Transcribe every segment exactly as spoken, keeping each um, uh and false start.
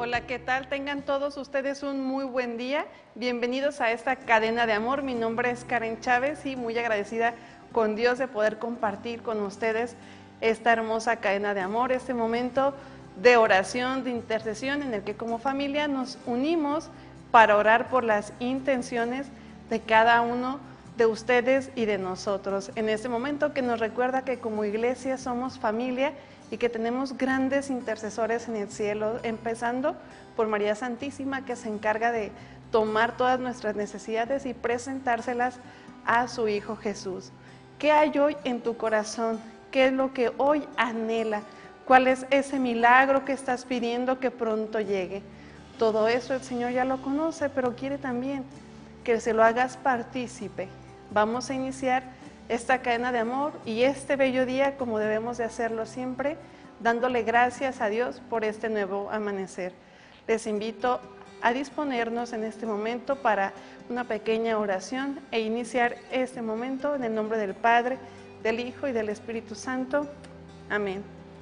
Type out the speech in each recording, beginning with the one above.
Hola, ¿qué tal? Tengan todos ustedes un muy buen día. Bienvenidos a esta cadena de amor. Mi nombre es Karen Chávez y muy agradecida con Dios de poder compartir con ustedes esta hermosa cadena de amor, este momento de oración, de intercesión en el que como familia nos unimos para orar por las intenciones de cada uno de ustedes y de nosotros. En este momento que nos recuerda que como iglesia somos familia y que tenemos grandes intercesores en el cielo, empezando por María Santísima, que se encarga de tomar todas nuestras necesidades y presentárselas a su Hijo Jesús. ¿Qué hay hoy en tu corazón? ¿Qué es lo que hoy anhela? ¿Cuál es ese milagro que estás pidiendo que pronto llegue? Todo eso el Señor ya lo conoce, pero quiere también que se lo hagas partícipe. Vamos a iniciar esta cadena de amor y este bello día como debemos de hacerlo siempre, dándole gracias a Dios por este nuevo amanecer. Les invito a disponernos en este momento para una pequeña oración e iniciar este momento en el nombre del Padre, del Hijo y del Espíritu Santo. Amén.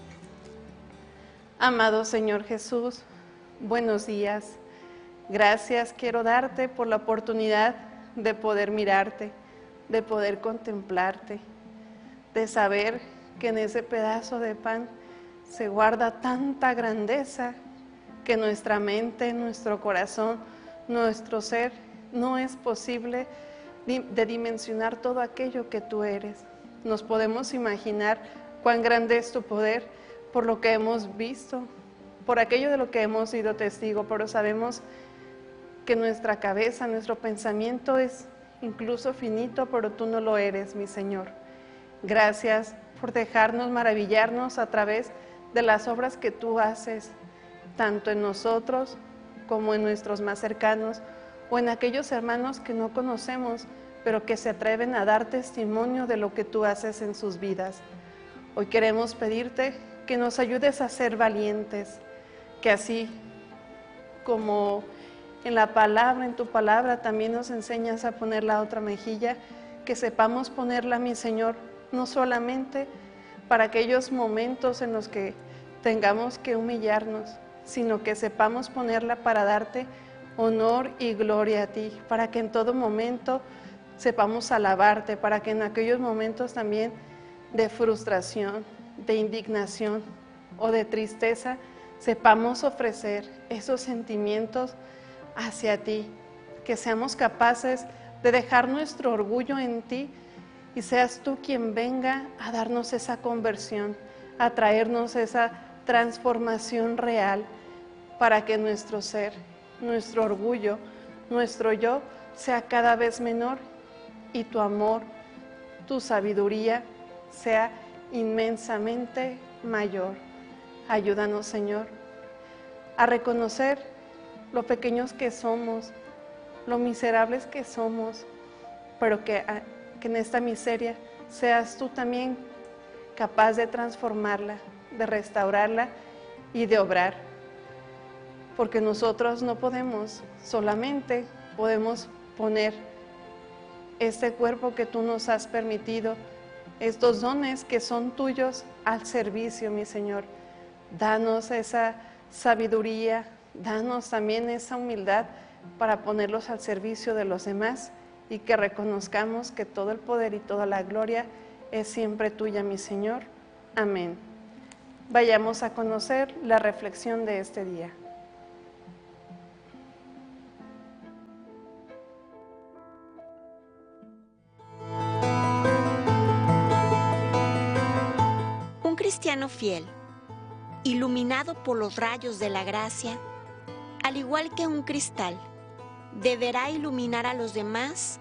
Amado Señor Jesús, buenos días. Gracias quiero darte por la oportunidad de poder mirarte, de poder contemplarte, de saber que en ese pedazo de pan se guarda tanta grandeza que nuestra mente, nuestro corazón, nuestro ser, no es posible de dimensionar todo aquello que tú eres. Nos podemos imaginar cuán grande es tu poder por lo que hemos visto, por aquello de lo que hemos sido testigo, pero sabemos que nuestra cabeza, nuestro pensamiento es incluso finito, pero tú no lo eres, mi Señor. Gracias por dejarnos maravillarnos a través de las obras que tú haces, tanto en nosotros como en nuestros más cercanos, o en aquellos hermanos que no conocemos, pero que se atreven a dar testimonio de lo que tú haces en sus vidas. Hoy queremos pedirte que nos ayudes a ser valientes, que así como en la palabra, en tu palabra, también nos enseñas a poner la otra mejilla, que sepamos ponerla, mi Señor, no solamente para aquellos momentos en los que tengamos que humillarnos, sino que sepamos ponerla para darte honor y gloria a ti, para que en todo momento sepamos alabarte, para que en aquellos momentos también de frustración, de indignación o de tristeza, sepamos ofrecer esos sentimientos hacia ti, que seamos capaces de dejar nuestro orgullo en ti y seas tú quien venga a darnos esa conversión, a traernos esa transformación real para que nuestro ser, nuestro orgullo, nuestro yo sea cada vez menor y tu amor, tu sabiduría sea inmensamente mayor. Ayúdanos, Señor, a reconocer lo pequeños que somos, lo miserables que somos, pero que, que en esta miseria seas tú también capaz de transformarla, de restaurarla y de obrar. Porque nosotros no podemos, solamente podemos poner este cuerpo que tú nos has permitido, estos dones que son tuyos al servicio, mi Señor. Danos esa sabiduría, danos también esa humildad para ponerlos al servicio de los demás y que reconozcamos que todo el poder y toda la gloria es siempre tuya, mi Señor. Amén. Vayamos a conocer la reflexión de este día. Un cristiano fiel, iluminado por los rayos de la gracia, al igual que un cristal, deberá iluminar a los demás